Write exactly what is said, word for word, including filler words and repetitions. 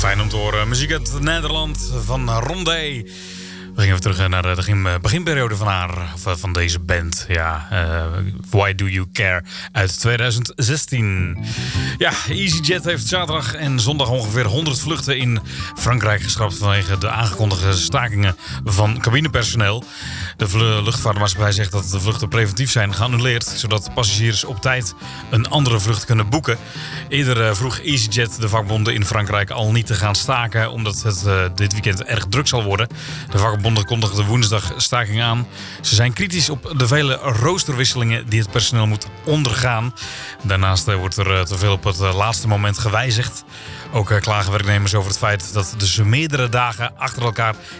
Fijn om te horen. Muziek uit Nederland van Rondé. We gingen even terug naar de begin, beginperiode van haar, of van deze band. Ja, uh, Why Do You Care uit twintig zestien. Ja, EasyJet heeft zaterdag en zondag ongeveer honderd vluchten in Frankrijk geschrapt vanwege de aangekondigde stakingen van cabinepersoneel. De luchtvaartmaatschappij zegt dat de vluchten preventief zijn geannuleerd, zodat passagiers op tijd een andere vlucht kunnen boeken. Eerder vroeg EasyJet de vakbonden in Frankrijk al niet te gaan staken, omdat het uh, dit weekend erg druk zal worden. De vakbonden kondigden woensdag staking aan. Ze zijn kritisch op de vele roosterwisselingen die het personeel moet ondergaan. Daarnaast uh, wordt er uh, te veel op het uh, laatste moment gewijzigd. Ook uh, klagen werknemers over het feit dat ze meerdere dagen achter elkaar